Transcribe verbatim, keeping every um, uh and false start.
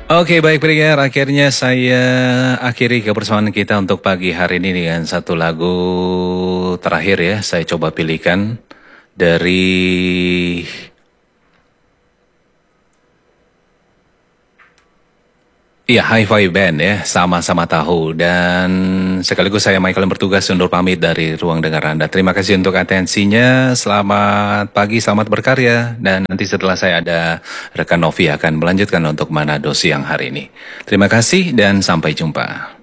Oke, baik pendengar, akhirnya saya akhiri kebersamaan kita untuk pagi hari ini dengan satu lagu terakhir ya. Saya coba pilihkan dari iya, Hi-Fi Band ya, sama-sama tahu. Dan sekaligus saya Michael yang bertugas undur pamit dari ruang dengar Anda. Terima kasih untuk atensinya. Selamat pagi, selamat berkarya. Dan nanti setelah saya ada rekan Novi akan melanjutkan untuk Manado siang hari ini. Terima kasih dan sampai jumpa.